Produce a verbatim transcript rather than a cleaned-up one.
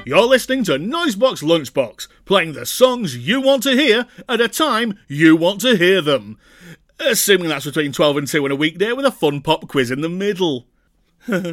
You're listening to Noisebox Lunchbox, playing the songs you want to hear at a time you want to hear them. Assuming that's between twelve and two on a weekday with a fun pop quiz in the middle.